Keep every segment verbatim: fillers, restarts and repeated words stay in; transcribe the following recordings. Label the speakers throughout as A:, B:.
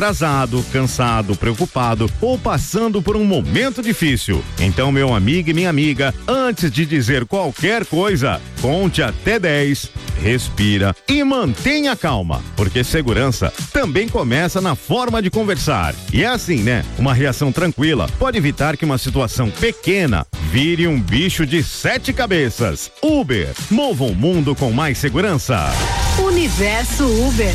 A: atrasado, cansado, preocupado ou passando por um momento difícil. Então, meu amigo e minha amiga, antes de dizer qualquer coisa, conte até dez, respira e mantenha calma, porque segurança também começa na forma de conversar. E é assim, né? Uma reação tranquila pode evitar que uma situação pequena vire um bicho de sete cabeças. Uber, mova o mundo com mais segurança.
B: Universo Uber.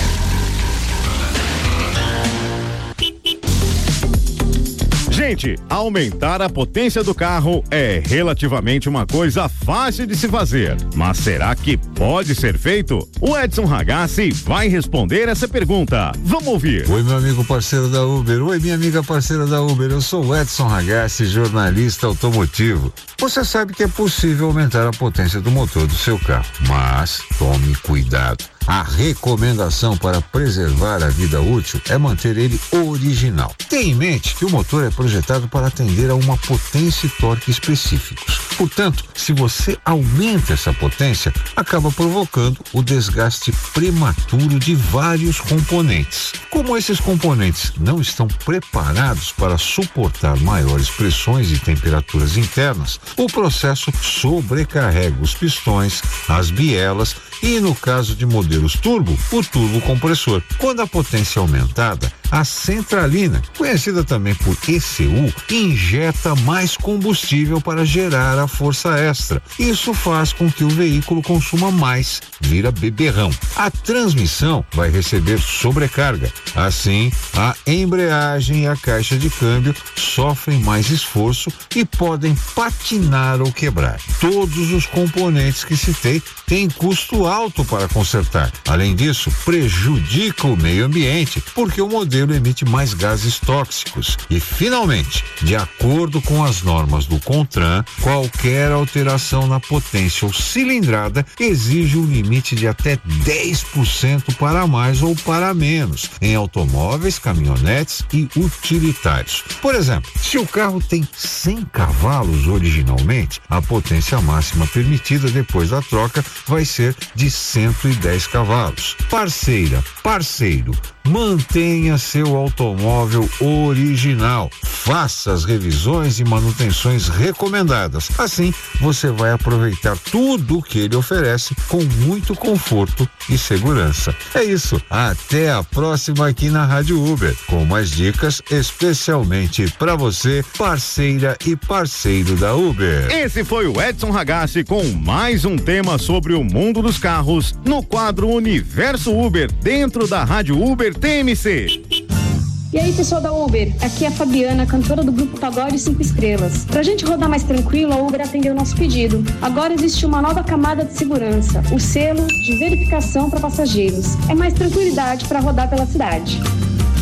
A: Gente, aumentar a potência do carro é relativamente uma coisa fácil de se fazer, mas será que pode ser feito? O Edson Ragazzi vai responder essa pergunta. Vamos ouvir.
C: Oi, meu amigo parceiro da Uber. Oi, minha amiga parceira da Uber. Eu sou o Edson Ragazzi, jornalista automotivo. Você sabe que é possível aumentar a potência do motor do seu carro, mas tome cuidado. A recomendação para preservar a vida útil é manter ele original. Tenha em mente que o motor é projetado para atender a uma potência e torque específicos. Portanto, se você aumenta essa potência, acaba provocando o desgaste prematuro de vários componentes. Como esses componentes não estão preparados para suportar maiores pressões e temperaturas internas, o processo sobrecarrega os pistões, as bielas e, no caso de modelos turbo, o turbo compressor. Quando a potência é aumentada, a centralina, conhecida também por E C U, injeta mais combustível para gerar a força extra. Isso faz com que o veículo consuma mais, vira beberrão. A transmissão vai receber sobrecarga. Assim, a embreagem e a caixa de câmbio sofrem mais esforço e podem patinar ou quebrar. Todos os componentes que citei têm custo alto para consertar. Além disso, prejudica o meio ambiente, porque o modelo emite mais gases tóxicos. E, finalmente, de acordo com as normas do CONTRAN, qualquer alteração na potência ou cilindrada exige um limite de até dez por cento para mais ou para menos em automóveis, caminhonetes e utilitários. Por exemplo, se o carro tem cem cavalos originalmente, a potência máxima permitida depois da troca vai ser de cento e dez cavalos. Parceira, parceiro, mantenha seu automóvel original. Faça as revisões e manutenções recomendadas. Assim, você vai aproveitar tudo o que ele oferece com muito conforto e segurança. É isso. Até a próxima aqui na Rádio Uber, com mais dicas especialmente para você, parceira e parceiro da Uber.
A: Esse foi o Edson Ragazzi com mais um tema sobre o mundo dos carros no quadro Universo Uber, dentro da Rádio Uber T M C.
D: E aí, pessoal da Uber, aqui é a Fabiana, cantora do grupo Pagode cinco Estrelas. Pra gente rodar mais tranquilo, a Uber atendeu o nosso pedido. Agora existe uma nova camada de segurança, o selo de verificação para passageiros. É mais tranquilidade para rodar pela cidade.